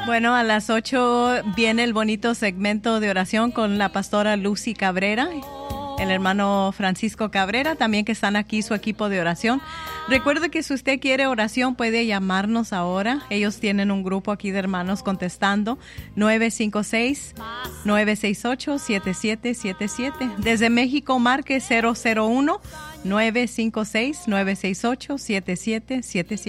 Bueno, a las 8 viene el bonito segmento de oración con la pastora Lucy Cabrera, el hermano Francisco Cabrera, también que están aquí su equipo de oración. Recuerde que si usted quiere oración puede llamarnos ahora. Ellos tienen un grupo aquí de hermanos contestando 956-968-7777. Desde México marque 001-956-968-7777.